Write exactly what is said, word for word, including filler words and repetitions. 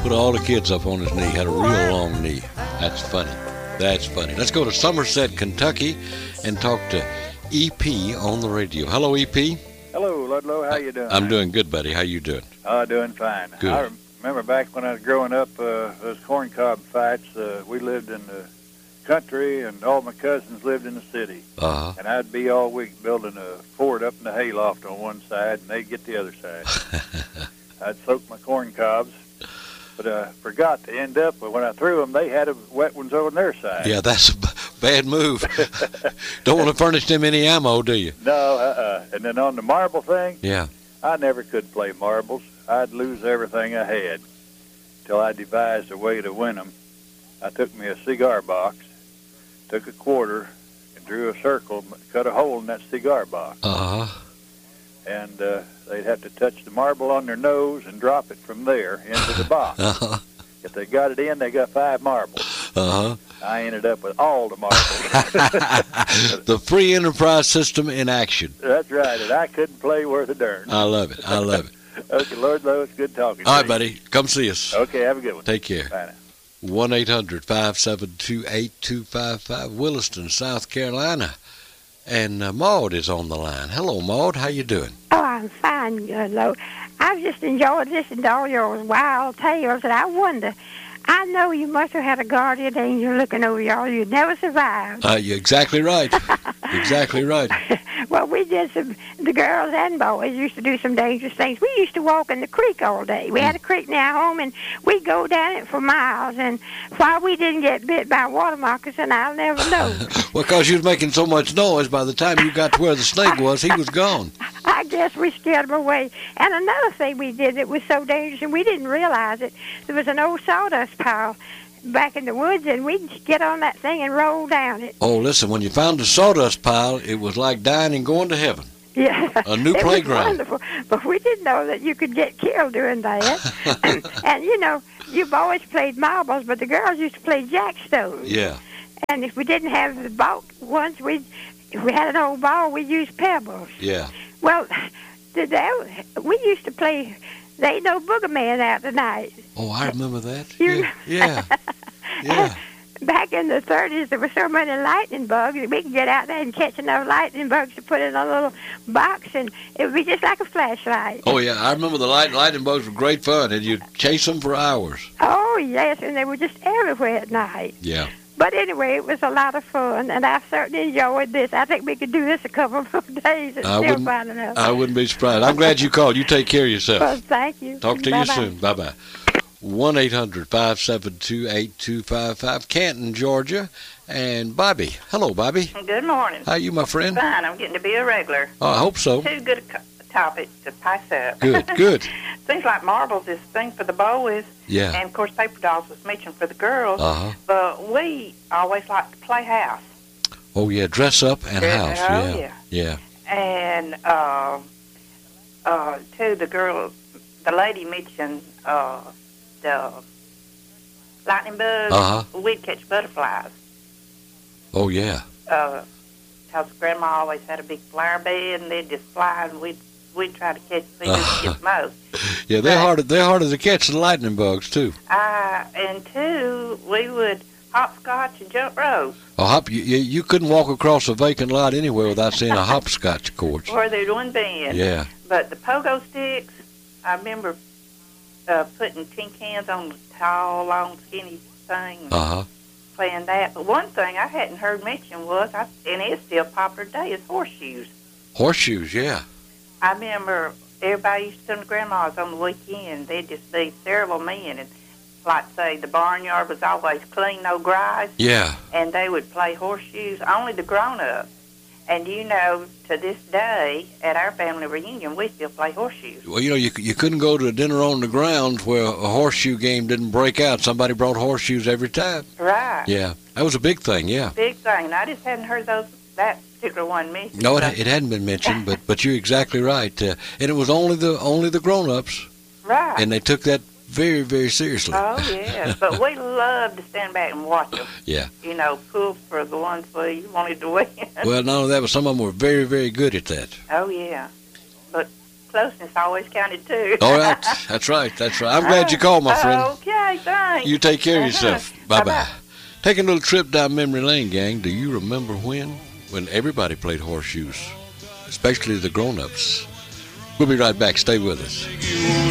Put all the kids up on his knee. Had a real long knee. That's funny. That's funny. Let's go to Somerset, Kentucky, and talk to E P on the radio. Hello, E P. Hello, Ludlow. How you doing? I'm doing good, buddy. How you doing? Oh, doing fine. Good. I remember back when I was growing up, uh, those corncob fights. Uh, we lived in the country, and all my cousins lived in the city. Uh-huh. And I'd be all week building a fort up in the hayloft on one side, and they'd get the other side. I'd soak my corn cobs, but I forgot to end up, when I threw them, they had a wet ones on their side. Yeah, that's a b- bad move. Don't want to furnish them any ammo, do you? No, uh-uh. And then on the marble thing, Yeah. I never could play marbles. I'd lose everything I had till I devised a way to win them. I took me a cigar box, took a quarter, and drew a circle, cut a hole in that cigar box. Uh-huh. And uh, they'd have to touch the marble on their nose and drop it from there into the box. Uh-huh. If they got it in, they got five marbles. Uh-huh. I ended up with all the marbles. The free enterprise system in action. That's right, and I couldn't play worth a darn. I love it. I love it. Okay, Lord Lowe, it's good talking to All you. right, buddy. Come see us. Okay, have a good one. Take care. Bye now. one eight hundred five seven two eight two five five, Williston, South Carolina. And uh, Maud is on the line. Hello, Maud. How you doing? Oh, I'm fine, Ludlow. I've just enjoyed listening to all your wild tales, and I wonder, I know you must have had a guardian angel looking over y'all. You'd never survived. Uh, you're exactly right. Exactly right. Well, we did some, the girls and boys used to do some dangerous things. We used to walk in the creek all day. We had a creek near our home, and we'd go down it for miles. And why we didn't get bit by water moccasin, I'll never know. Well, because you was making so much noise, by the time you got to where the snake was, he was gone. I guess we scared them away. And another thing we did that was so dangerous, and we didn't realize it, there was an old sawdust pile back in the woods, and we'd get on that thing and roll down it. Oh, listen, when you found the sawdust pile, it was like dying and going to heaven. Yeah. A new it playground. Was wonderful. But we didn't know that you could get killed doing that. and, and, you know, you boys played marbles, but the girls used to play jackstones. Yeah. And if we didn't have the ball ones, we'd, if we had an old ball, we'd use pebbles. Yeah. Well, the, the, we used to play, there ain't no booger man out tonight. Oh, I remember that. You- Yeah. Yeah. Yeah. Back in the thirties, there were so many lightning bugs that we could get out there and catch enough lightning bugs to put in a little box, and it would be just like a flashlight. Oh, yeah. I remember the light, lightning bugs were great fun, and you'd chase them for hours. Oh, yes, and they were just everywhere at night. Yeah. But anyway, it was a lot of fun, and I certainly enjoyed this. I think we could do this a couple of days and I still wouldn't, find enough. I wouldn't be surprised. I'm glad you called. You take care of yourself. Well, thank you. Talk to Bye-bye. you soon. Bye-bye. one eight hundred five seven two eight two five five, Canton, Georgia. And Bobby. Hello, Bobby. Good morning. How you, my friend? Fine. I'm getting to be a regular. Oh, I hope so. Two good co- topics to pass up. Good, good. Seems like marbles is the thing for the boys. Yeah. And, of course, paper dolls was mentioned for the girls. Uh-huh. But we always like to play house. Oh, yeah, dress up and Yeah, house. oh, Yeah. yeah. Yeah. And, uh, uh, to the girl, the lady mentioned uh, the lightning bugs. Uh-huh. We'd catch butterflies. Oh, yeah. Uh, because Grandma always had a big flower bed, and they'd just fly, and we'd, we'd try to catch see who could get the most. Yeah, they're But- harder, they're harder to catch than lightning bugs, too. Uh, and two, we would hopscotch and jump rope, Oh, hop, you, you you couldn't walk across a vacant lot anywhere without seeing a hopscotch course. or there'd one bend. Yeah. But the pogo sticks, I remember uh, putting tin cans on the tall, long, skinny thing and Uh-huh. playing that. But one thing I hadn't heard mentioned was, I, and it's still popular today, is horseshoes. Horseshoes, yeah. I remember everybody used to come to Grandma's on the weekend. They'd just be several men, and like say the barnyard was always clean, no grass, Yeah. and they would play horseshoes, only the grown-ups. And you know, to this day, at our family reunion, we still play horseshoes. Well, you know, you you couldn't go to a dinner on the grounds where a horseshoe game didn't break out. Somebody brought horseshoes every time. Right. Yeah. That was a big thing, yeah. Big thing. And I just hadn't heard those that particular one mentioned. No, it, so- it hadn't been mentioned, but but you're exactly right. Uh, and it was only the only the grown-ups, Right. and they took that very, very seriously. Oh, yeah. But we loved to stand back and watch them. Yeah. You know, pull for the ones we wanted to win. Well, no, that was some of them were very, very good at that. Oh, yeah. But closeness always counted too. All right. That's right. That's right. I'm glad you called, my friend. Okay, thanks. You take care of Uh-huh. yourself. Bye-bye. Bye-bye. Taking a little trip down memory lane, gang. Do you remember when? When everybody played horseshoes, especially the grown-ups. We'll be right back. Stay with us.